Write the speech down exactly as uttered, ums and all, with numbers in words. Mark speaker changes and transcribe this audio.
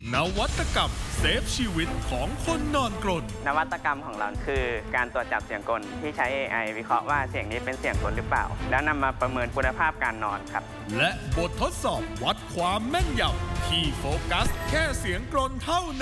Speaker 1: นวัตกรรมเซฟชีวิตของคนนอนกรน
Speaker 2: นวัตกรรมของเราคือการตรวจจับเสียงกลที่ใช้ เอ ไอ วิเคราะห์ว่าเสียงนี้เป็นเสียงกลหรือเปล่าแล้วนำมาประเมินคุณภาพการนอนครับ
Speaker 1: และบททดสอบวัดความแม่นยำที่โฟกัสแค่เสียงกรนเท่านั้น